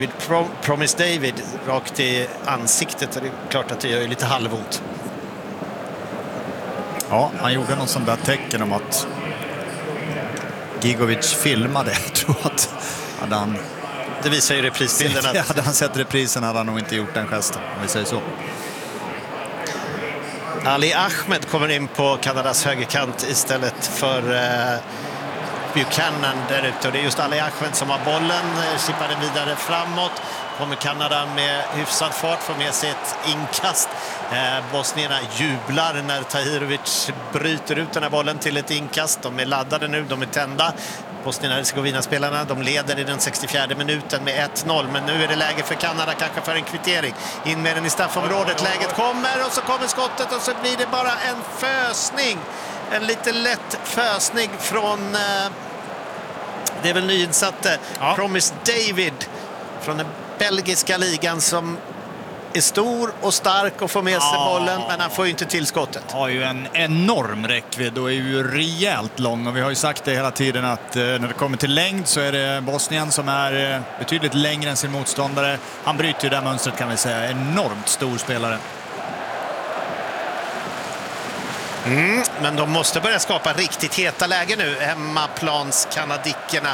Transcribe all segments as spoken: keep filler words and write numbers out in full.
Prom Promise David rakt i ansiktet, och det är klart att det gör lite halvont. Ja, han gjorde någon sån där tecken om att Gigovic filmade. Jag tror att hade han... Det visar ju reprisbilden att... Hade han sett reprisen hade han nog inte gjort den gesten, om vi säger så. Ali Ahmed kommer in på Kanadas högerkant istället för uh, Buchanan där ute. Och det är just Ali Ahmed som har bollen, chippar den vidare framåt. Kommer Kanada med hyfsad fart, får med sig ett inkast. Eh, Bosnierna jublar när Tahirovic bryter ut den här bollen till ett inkast. De är laddade nu, de är tända. Bosnien-Hercegovina-spelarna, de leder i den sextiofjärde minuten med ett noll. Men nu är det läge för Kanada, kanske för en kvittering. In med den i straffområdet, läget kommer och så kommer skottet och så blir det bara en fösning. En lite lätt fösning från... Eh, det är väl nyinsatte ja. Promise David från den belgiska ligan som är stor och stark och får med sig ja. bollen, men han får ju inte tillskottet. Har ju en enorm räckvidd och är ju rejält lång, och vi har ju sagt det hela tiden att eh, när det kommer till längd så är det Bosnien som är eh, betydligt längre än sin motståndare. Han bryter ju det här mönstret, kan vi säga. Enormt stor spelare. Mm, men de måste börja skapa riktigt heta läge nu, hemmaplans kanadickerna.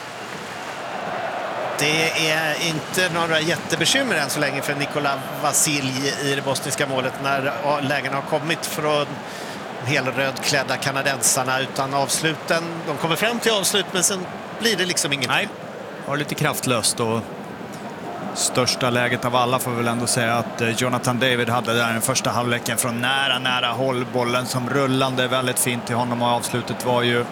Det är inte några jättebekymmer än så länge för Nikola Vasilj i det bosniska målet när lägen har kommit från helrödklädda kanadensarna, utan avsluten. De kommer fram till avslut, men sen blir det liksom inget. Nej, var lite kraftlöst, och största läget av alla får väl ändå säga att Jonathan David hade där den första halvleken från nära, nära håll. Bollen som rullande väldigt fint till honom, och avslutet var ju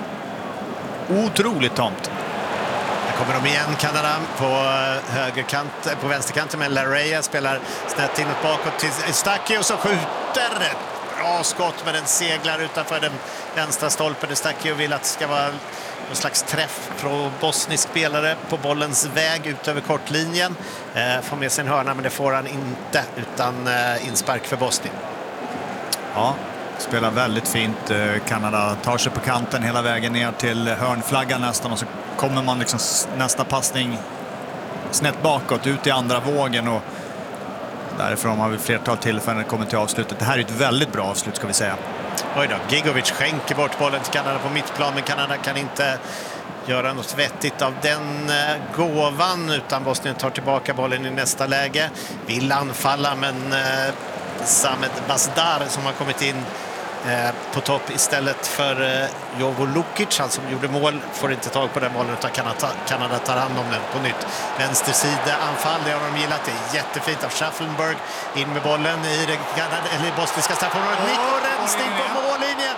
otroligt tomt. Kommer de igen, Kanada på högerkant, på vänsterkanten, med Larea spelar snett inåt bakåt till Eustáquio, och så skjuter bra skott, men den seglar utanför den vänstra stolpen. Eustáquio vill att det ska vara en slags träff från bosnisk spelare på bollens väg ut över kortlinjen. Eh, får med sin hörna, men det får han inte, utan eh, inspark för Bosnien. Ja, spelar väldigt fint. Kanada tar sig på kanten hela vägen ner till hörnflaggan nästan, och så kommer man liksom nästa passning snett bakåt ut i andra vågen, och därifrån har vi flertal tillfällen kommit till avslutet. Det här är ett väldigt bra avslut, ska vi säga. Oj då, Gigovic skänker bort bollen till Kanada på mittplan, men Kanada kan inte göra något vettigt av den uh, gåvan, utan Bosnien tar tillbaka bollen i nästa läge. Vill anfalla, men uh, Samed Bazdar som har kommit in uh, på topp istället för uh, Jovo Lukic, han som gjorde mål, får inte tag på den bollen, utan Kanada, Kanada tar hand om den på nytt. Vänstersida anfall, det har de gillat. Det är jättefint av Schaffenberg in med bollen i det Kanada, eller bosniska straffområdet. Nick och rensning på mållinjen.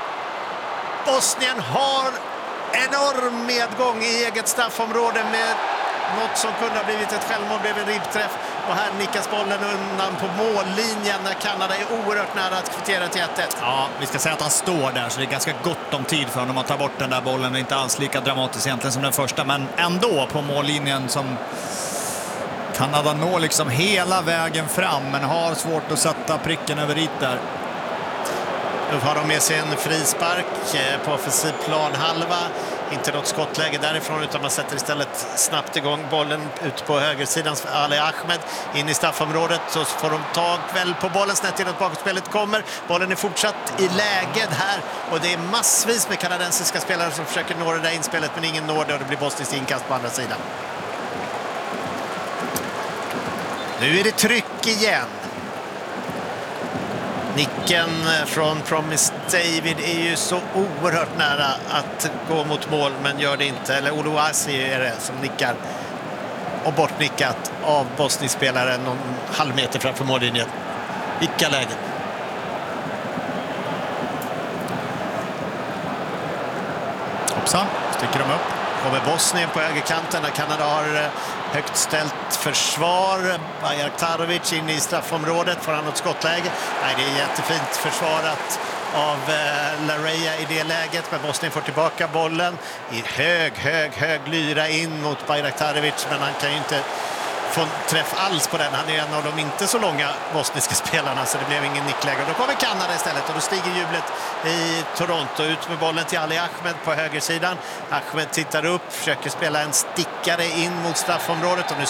Bosnien har enorm medgång i eget straffområde med något som kunde ha blivit ett självmål, blev en ribbträff, och här nickas bollen undan på mållinjen när Kanada är oerhört nära att kvittera till ett ett. Ja, vi ska säga att han står där, så det är ganska gott om tid för honom att ta bort den där bollen. Det är inte alls lika dramatiskt egentligen som den första, men ändå på mållinjen som Kanada når liksom hela vägen fram, men har svårt att sätta pricken över dit där. Nu har de med sig en frispark på offensiv planhalva. Inte något skottläge därifrån, utan man sätter istället snabbt igång bollen ut på högersidan. Ali Ahmed in i straffområdet, så får de tag väl på bollen snett inåt bakåtspelet kommer. Bollen är fortsatt i läget här, och det är massvis med kanadensiska spelare som försöker nå det där inspelet, men ingen når det, och det blir bosniskt inkast på andra sidan. Nu är det tryck igen. Nicken från Promise David är ju så oerhört nära att gå mot mål, men gör det inte. Eller Oluwasi är det som nickar, och bortnickat av bosniskspelaren någon halv meter framför mållinjen. Vilka lägen. Hoppsan, sticker de upp. Kommer Bosnien på högerkanten när Kanada har högt ställt försvar. Bajraktarovic in i straffområdet, får han något skottläge. Nej, det är jättefint försvarat av eh, Larea i det läget, men Bosnien får tillbaka bollen i hög, hög, hög lyra in mot Bajraktarovic, men han kan ju inte få träff alls på den. Han är en av de inte så långa bosniska spelarna, så det blev ingen nickläge. Då kommer Kanada istället och då stiger jublet i Toronto. Ut med bollen till Ali Ahmed på högersidan. Ahmed tittar upp, försöker spela en stickare in mot straffområdet och nu